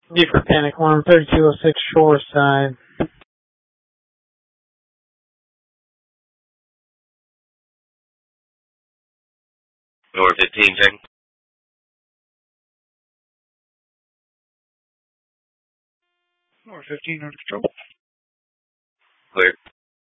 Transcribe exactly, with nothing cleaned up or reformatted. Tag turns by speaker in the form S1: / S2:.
S1: D for Panic Alarm, thirty-two oh six Shoreside.
S2: Door fifteen, check.
S3: Door fifteen, under control.
S2: Clear.